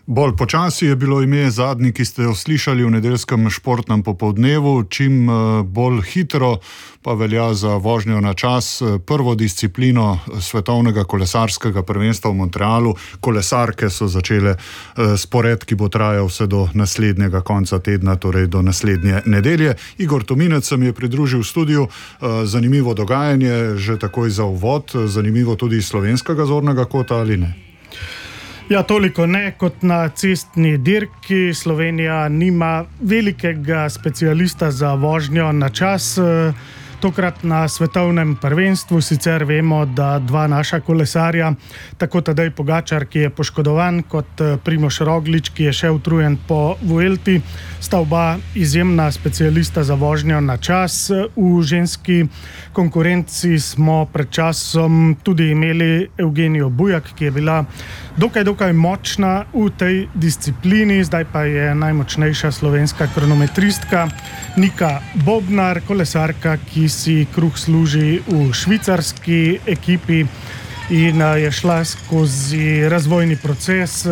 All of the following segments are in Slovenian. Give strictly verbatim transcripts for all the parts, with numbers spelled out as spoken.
Bolj počasi je bilo ime zadnji, ki ste jo slišali v nedeljskem športnem popoldnevu, čim bolj hitro pa velja za vožnjo na čas prvo disciplino svetovnega kolesarskega prvenstva v Montrealu. Kolesarke so začele spored, ki bo trajal vse do naslednjega konca tedna, torej do naslednje nedelje. Igor Tominec se mi je pridružil v studiu. Zanimivo dogajanje, že takoj za uvod, zanimivo tudi iz slovenskega zornega kota, ali ne? Ja, toliko ne kot na cestni dirki. Slovenija nima velikega specialista za vožnjo na čas. Tokrat na svetovnem prvenstvu sicer vemo, da dva naša kolesarja, tako Tadej Pogačar, ki je poškodovan, kot Primož Roglič, ki je še utrujen po Vuelti, sta oba izjemna specialista za vožnjo na čas. V ženski konkurenci smo pred časom tudi imeli Evgenijo Bujak, ki je bila dokaj, dokaj močna v tej disciplini, zdaj pa je najmočnejša slovenska kronometristka Nika Bobnar, kolesarka, ki si kruh služi v švicarski ekipi in je šla skozi razvojni proces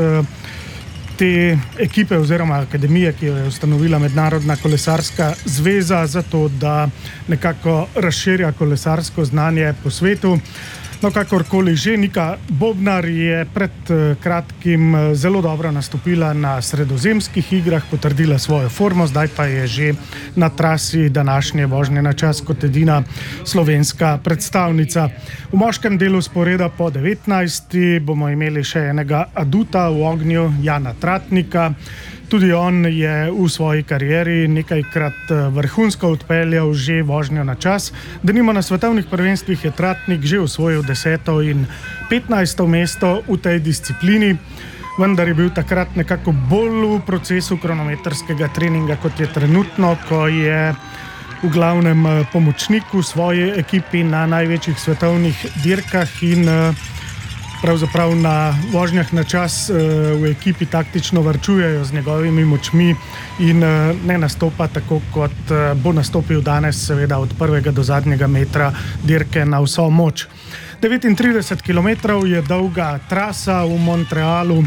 te ekipe oziroma akademije, ki jo je ustanovila Mednarodna kolesarska zveza, zato da nekako razširja kolesarsko znanje po svetu. No, kakorkoli že, Nika Bobnar je pred kratkim zelo dobro nastopila na sredozemskih igrah, potrdila svojo formo, zdaj pa je že na trasi današnje vožnje na čas kot edina slovenska predstavnica. V moškem delu sporeda po devetnajsti bomo imeli še enega aduta v ognju, Jana Tratnika. Tudi on je v svoji karieri nekajkrat vrhunsko odpeljal že vožnjo na čas. Denimo na svetovnih prvenstvih je Tratnik že osvojil deseto in petnajsto mesto v tej disciplini, vendar je bil takrat nekako bolj v procesu kronometrskega treninga, kot je trenutno, ko je v glavnem pomočnik v svoji ekipi na največjih svetovnih dirkah in pravzaprav na vožnjah na čas v ekipi taktično varčujejo z njegovimi močmi in ne nastopa tako, kot bo nastopil danes, seveda od prvega do zadnjega metra dirke na vso moč. devetintrideset kilometrov je dolga trasa v Montrealu.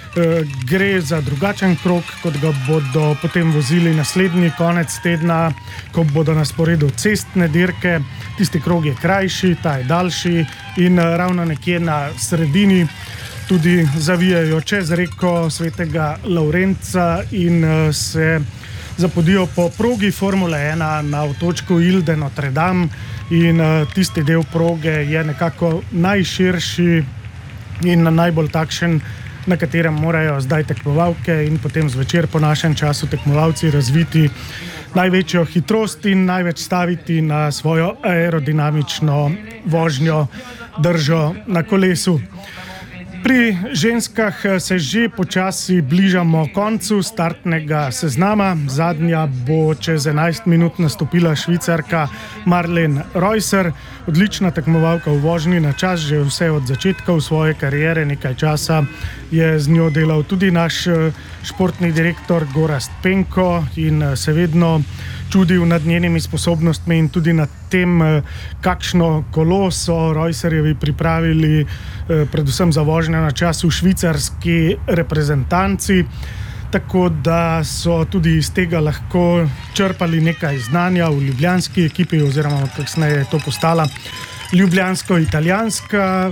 Gre za drugačen krog, kot ga bodo potem vozili naslednji konec tedna, ko bodo na sporedu cestne dirke. Tisti krog je krajši, ta je daljši in ravno nekje na sredini tudi zavijajo čez reko Svetega Lavrenca in se zapodijo po progi Formule ena na otočku Ile de Notre Dame in tisti del proge je nekako najširši in najbolj takšen, na katerem morajo zdaj tekmovalke in potem zvečer po našem času tekmovalci razviti največjo hitrost in največ staviti na svojo aerodinamično vožnjo, držo na kolesu. Pri ženskah se že počasi bližamo koncu startnega seznama. Zadnja bo čez enajst minut nastopila Švicarka Marlen Reusser, odlična tekmovalka v vožnji na čas, že vse od začetka svoje kariere, nekaj časa je z njo delal tudi naš športni direktor Gorazd Penko in se vedno čudil nad njenimi sposobnostmi in tudi nad tem, kakšno kolo so Reusserjevi pripravili predvsem za vožnjo na čas v švicarski reprezentanci, tako da so tudi iz tega lahko črpali nekaj znanja v ljubljanski ekipi oziroma kasneje je to postala ljubljansko-italijanska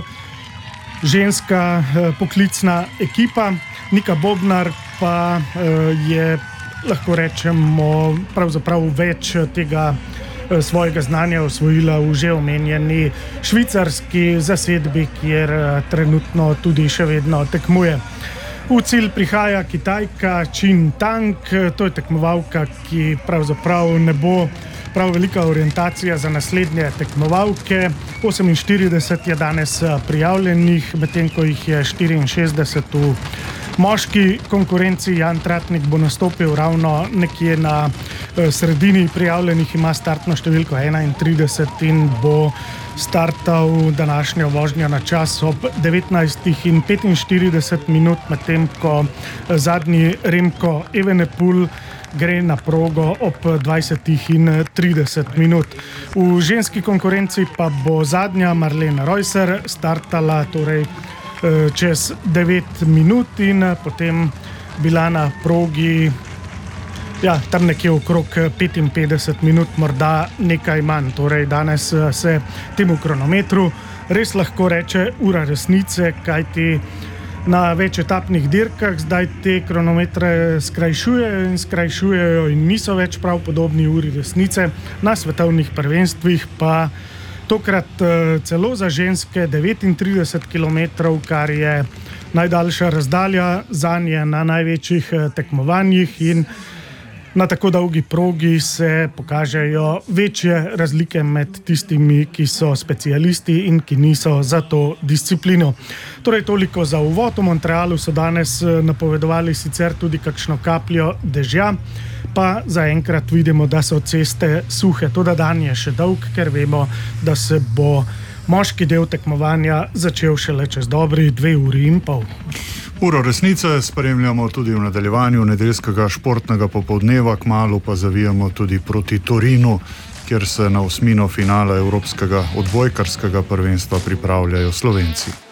ženska poklicna ekipa. Nika Bobnar pa je, lahko rečemo, pravzaprav več tega svojega znanja osvojila v že omenjeni švicarski zasedbi, kjer trenutno tudi še vedno tekmuje. V cilj prihaja Kitajka Qin Tang, to je tekmovalka, ki pravzaprav ne bo prav velika orientacija za naslednje tekmovalke. oseminštirideset je danes prijavljenih, medtem ko jih je štiriinšestdeset v moški konkurenci. Jan Tratnik bo nastopil ravno nekje na sredini prijavljenih, ima startno številko enaintrideset in bo startal današnjo vožnjo na čas ob devetnajstih in petinštirideset minut, medtem ko zadnji Remko Evenepoel gre na progo ob dvajsetih in trideset minut. V ženski konkurenci pa bo zadnja Marlen Reusser startala torej čez devet minut in potem bila na progi ja, tam nekje okrog petinpetdeset minut, morda nekaj manj. Torej danes se temu kronometru res lahko reče ura resnice, kajti na večetapnih dirkah zdaj te kronometre skrajšujejo in skrajšujejo in niso več prav podobni uri resnice. Na svetovnih prvenstvih pa tokrat celo za ženske devetintrideset kilometrov, kar je najdaljša razdalja zanje na največjih tekmovanjih, in na tako dolgi progi se pokažejo večje razlike med tistimi, ki so specialisti in ki niso za to disciplino. Torej toliko za uvod. V Montrealu so danes napovedovali sicer tudi kakšno kapljo dežja, pa zaenkrat vidimo, da so ceste suhe. Toda dan je še dolg, ker vemo, da se bo moški del tekmovanja začel šele čez dobri dve uri in pol. Uro resnice spremljamo tudi v nadaljevanju nedeljskega športnega popoldneva, kmalu pa zavijamo tudi proti Torinu, kjer se na osmino finala Evropskega odbojkarskega prvenstva pripravljajo Slovenci.